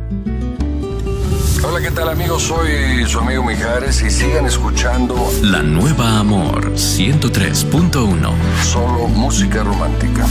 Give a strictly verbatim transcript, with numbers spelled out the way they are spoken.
Hola, ¿qué tal amigos? Soy su amigo Mijares y sigan escuchando La Nueva Amor ciento tres punto uno. Solo música romántica.